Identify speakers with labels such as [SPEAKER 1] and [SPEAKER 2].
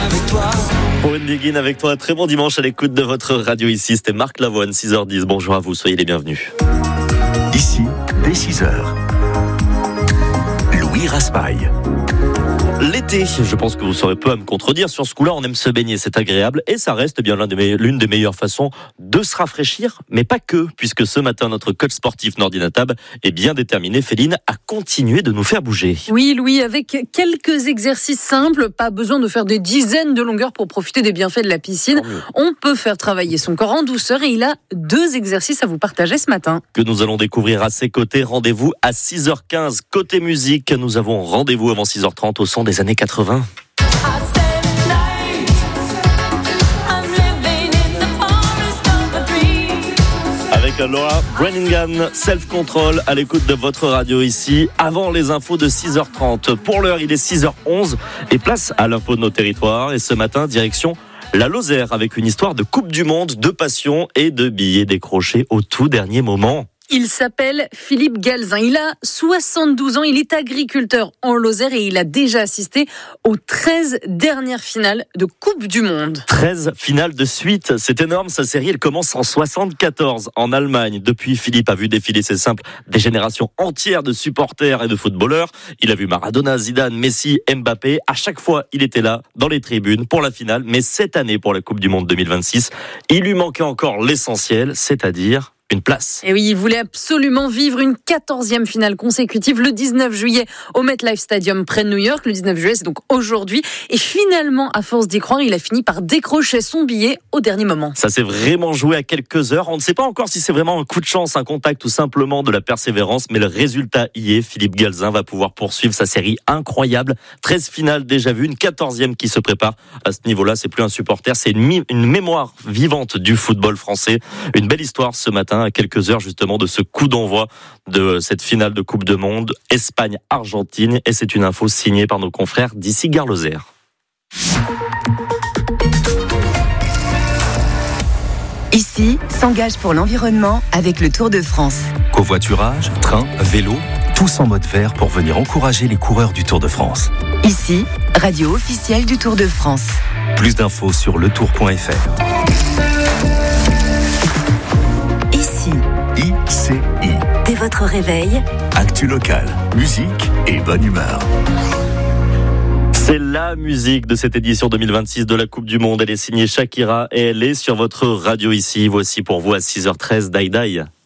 [SPEAKER 1] avec toi.
[SPEAKER 2] Corinne Béguin avec toi, très bon dimanche à l'écoute de votre radio ici, c'était Marc Lavoine, 6h10, bonjour à vous, soyez les bienvenus.
[SPEAKER 3] Ici, dès 6h, Louis Raspail.
[SPEAKER 2] L'été, je pense que vous saurez peu à me contredire, sur ce coup-là on aime se baigner, c'est agréable et ça reste bien l'une des meilleures façons de se rafraîchir, mais pas que, puisque ce matin notre coach sportif Nordi Natab est bien déterminé, Féline, à continuer de nous faire bouger.
[SPEAKER 4] Oui Louis, avec quelques exercices simples, pas besoin de faire des dizaines de longueurs pour profiter des bienfaits de la piscine, on peut faire travailler son corps en douceur et il a 2 exercices à vous partager ce matin.
[SPEAKER 2] Que nous allons découvrir à ses côtés, rendez-vous à 6h15, côté musique, nous avons rendez-vous avant 6h30 au son des années 80. Avec Laura Branigan, Self Control à l'écoute de votre radio ici, avant les infos de 6h30. Pour l'heure, il est 6h11 et place à l'info de nos territoires. Et ce matin, direction la Lozère avec une histoire de Coupe du Monde, de passion et de billets décrochés au tout dernier moment.
[SPEAKER 4] Il s'appelle Philippe Galzin, il a 72 ans, il est agriculteur en Lozère et il a déjà assisté aux 13 dernières finales de Coupe du Monde.
[SPEAKER 2] 13 finales de suite, c'est énorme, sa série elle commence en 74 en Allemagne. Depuis, Philippe a vu défiler, c'est simple, des générations entières de supporters et de footballeurs. Il a vu Maradona, Zidane, Messi, Mbappé. À chaque fois, il était là dans les tribunes pour la finale, mais cette année pour la Coupe du Monde 2026, il lui manquait encore l'essentiel, c'est-à-dire une place.
[SPEAKER 4] Et oui, il voulait absolument vivre une 14e finale consécutive le 19 juillet au MetLife Stadium près de New York. Le 19 juillet, c'est donc aujourd'hui. Et finalement, à force d'y croire, il a fini par décrocher son billet au dernier moment.
[SPEAKER 2] Ça s'est vraiment joué à quelques heures. On ne sait pas encore si c'est vraiment un coup de chance, un contact ou simplement de la persévérance. Mais le résultat y est. Philippe Galzin va pouvoir poursuivre sa série incroyable. 13 finales déjà vues, une 14e qui se prépare. À ce niveau-là, c'est plus un supporter, c'est une mémoire vivante du football français. Une belle histoire ce matin, à quelques heures justement de ce coup d'envoi de cette finale de Coupe du Monde Espagne-Argentine, et c'est une info signée par nos confrères d'ici Gare Lozère.
[SPEAKER 5] Ici, s'engage pour l'environnement avec le Tour de France.
[SPEAKER 3] Covoiturage, train, vélo, tous en mode vert pour venir encourager les coureurs du Tour de France.
[SPEAKER 5] Ici, radio officielle du Tour de France.
[SPEAKER 3] Plus d'infos sur letour.fr. ICI.
[SPEAKER 5] Dès votre réveil,
[SPEAKER 3] Actu locale, musique et bonne humeur.
[SPEAKER 2] C'est la musique de cette édition 2026 de la Coupe du Monde. Elle est signée Shakira et elle est sur votre radio ici. Voici pour vous à 6h13 Dai Dai.